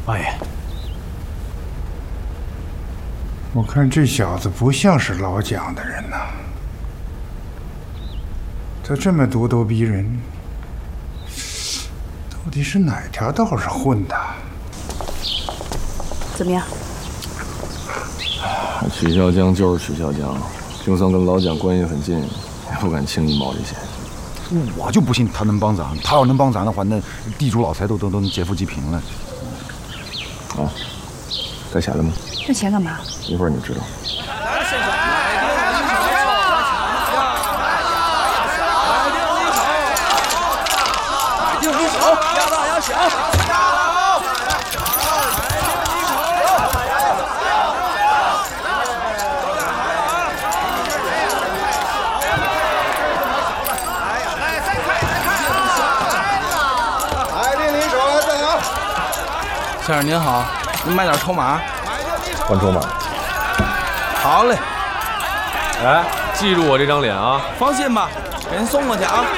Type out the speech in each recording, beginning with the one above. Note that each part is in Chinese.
王爷， 我看这小子不像是老蒋的人呐，他这么咄咄逼人，到底是哪条道上混的？ 怎么样？ 许孝江就是许孝江，就算跟老蒋关系很近，也不敢轻易冒这险。 我就不信他能帮咱，他要能帮咱的话，那地主老财都能劫富济贫了。 啊，该钱了吗？ 这钱干嘛？ 一会儿你知道。 买定离手，压大压小。 先生您好，您买点筹码。 换筹码。 好嘞。 哎，记住我这张脸啊！ 放心吧，给您送过去啊。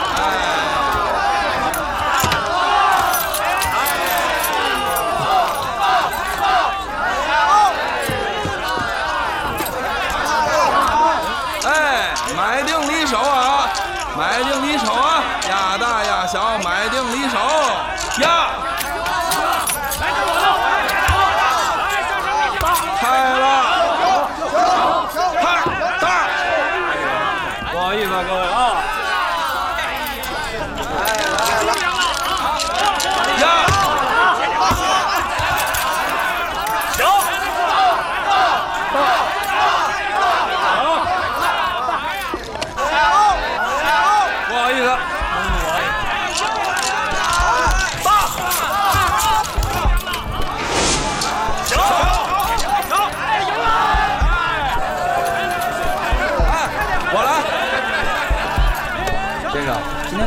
哎，买定离手啊，买定离手啊，压大压小，买定离手，压。